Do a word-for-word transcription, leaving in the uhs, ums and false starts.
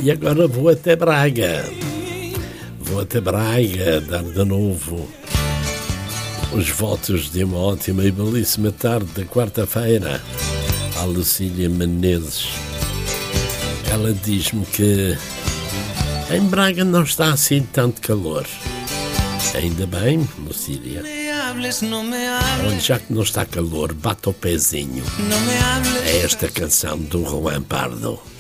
E agora vou até Braga. Vou até Braga dar de novo os votos de uma ótima e belíssima tarde da quarta-feira à Lucília Menezes. Ela diz-me que em Braga não está assim tanto calor. Ainda bem, Lucília. Olha, já que não está calor, bata o pezinho. É esta canção do Juan Pardo.